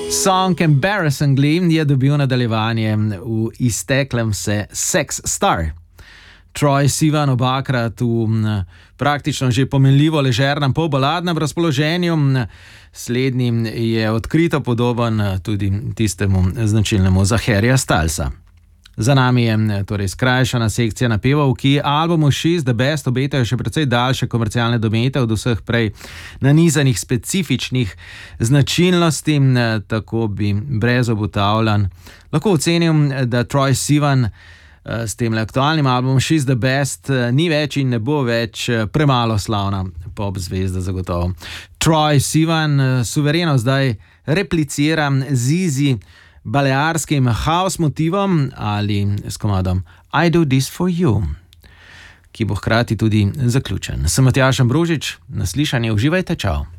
Song Embarrassingly je dobil nadaljevanje v izteklem se Sex Star. Troye Sivan obakrat v praktično že pomenljivo ležernem polbaladnem razpoloženju. Slednji je odkrito podoben tudi tistemu značilnemu za Harryja Stylesa. Za nami je torej skrajšana sekcija napevov, ki albumu She's the Best obetajo še precej daljše komercialne domete od vseh prej nanizanih specifičnih značilnosti. Tako bi brez obotavljanj lahko ocenil, da Troye Sivan s tem aktualnim albumom She's the Best ni več in ne bo več premalo slavna pop zvezda zagotovo. Troye Sivan suvereno zdaj replicira Zizi balearskim house motivom ali s komadom I Do This For You, ki bo hkrati tudi zaključen. Sem Matjaž Ambrožič, na slišanje, uživajte, čau.